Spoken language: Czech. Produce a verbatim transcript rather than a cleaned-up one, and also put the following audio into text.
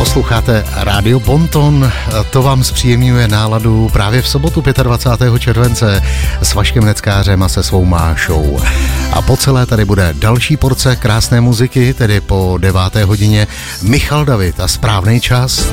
Posloucháte Rádio Bonton, to vám zpříjemňuje náladu právě v sobotu dvacátého pátého července s Vaškem Neckářem a se svou Mášou. A po celé tady bude další porce krásné muziky, tedy po deváté hodině Michal David a Správnej čas.